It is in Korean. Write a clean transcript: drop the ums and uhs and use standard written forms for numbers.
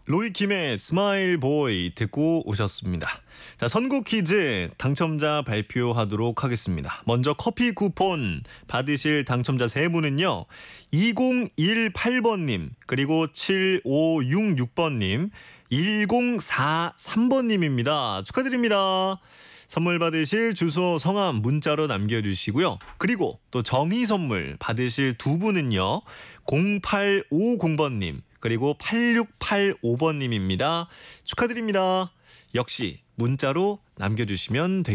로이킴의 스마일 보이 듣고 오셨습니다. 자, 선곡 퀴즈 당첨자 발표하도록 하겠습니다. 먼저 커피 쿠폰 받으실 당첨자 세 분은요. 2018번님, 그리고 7566번님, 1043번님입니다. 축하드립니다. 선물 받으실 주소, 성함 문자로 남겨주시고요. 그리고 또 정의 선물 받으실 두 분은요. 0850번님, 그리고 8685번님입니다. 축하드립니다. 역시 문자로 남겨주시면 되겠습니다.